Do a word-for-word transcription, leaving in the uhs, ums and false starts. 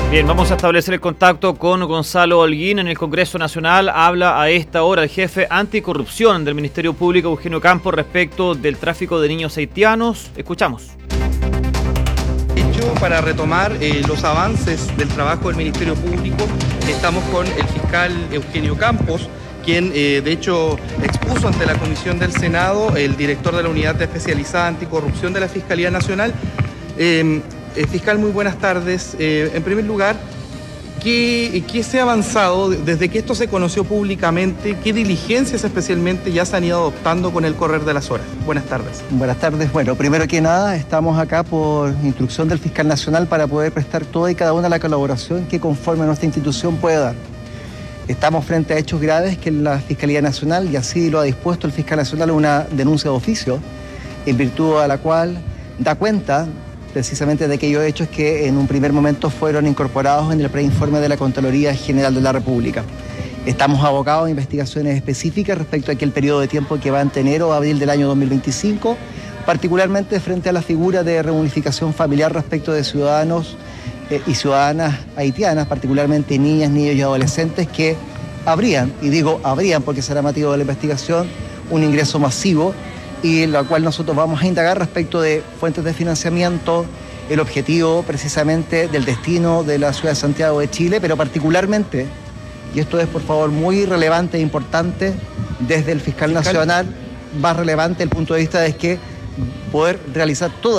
Bien, vamos a establecer el contacto con Gonzalo Holguín. En el Congreso Nacional habla a esta hora el jefe anticorrupción del Ministerio Público, Eugenio Campos, respecto del tráfico de niños haitianos. Escuchamos. Hecho, para retomar eh, los avances del trabajo del Ministerio Público, estamos con el fiscal Eugenio Campos, quien eh, de hecho expuso ante la Comisión del Senado, el director de la Unidad Especializada Anticorrupción de la Fiscalía Nacional. Eh, eh, fiscal, muy buenas tardes. Eh, en primer lugar, ¿qué, ¿qué se ha avanzado desde que esto se conoció públicamente? ¿Qué diligencias especialmente ya se han ido adoptando con el correr de las horas? Buenas tardes. Buenas tardes. Bueno, primero que nada, estamos acá por instrucción del fiscal nacional para poder prestar toda y cada una de la colaboración que conforme nuestra institución puede dar. Estamos frente a hechos graves que la Fiscalía Nacional, y así lo ha dispuesto el fiscal nacional, una denuncia de oficio, en virtud de la cual da cuenta precisamente de aquellos hechos que en un primer momento fueron incorporados en el preinforme de la Contraloría General de la República. Estamos abocados a investigaciones específicas respecto a aquel periodo de tiempo que va en enero o abril del año dos mil veinticinco, particularmente frente a la figura de reunificación familiar respecto de ciudadanos eh, y ciudadanas haitianas, particularmente niñas, niños y adolescentes que habrían, y digo habrían porque será motivo de la investigación, un ingreso masivo, y la cual nosotros vamos a indagar respecto de fuentes de financiamiento, el objetivo precisamente del destino de la ciudad de Santiago de Chile, pero particularmente, y esto es por favor muy relevante e importante, desde el fiscal, fiscal. nacional, más relevante el punto de vista es que poder realizar toda